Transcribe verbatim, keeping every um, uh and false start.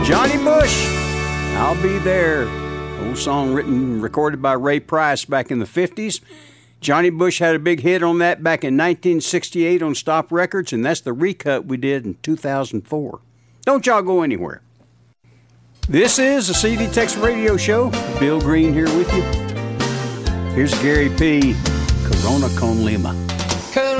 Johnny Bush, I'll Be There. Old song written and recorded by Ray Price back in the fifties. Johnny Bush had a big hit on that back in nineteen sixty-eight on Stop Records, and that's the recut we did in two thousand four. Don't y'all go anywhere. This is the C D Texas Radio Show. Bill Green here with you. Here's Gary P. Corona con Lima. Corona